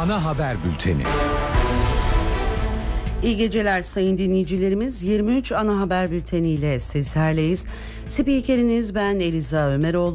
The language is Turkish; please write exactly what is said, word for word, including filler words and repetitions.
Ana haber bülteni. İyi geceler sayın dinleyicilerimiz. yirmi üç ana haber bülteniyle sizlerleyiz. Spikeriniz ben Eliza Ömeroğlu.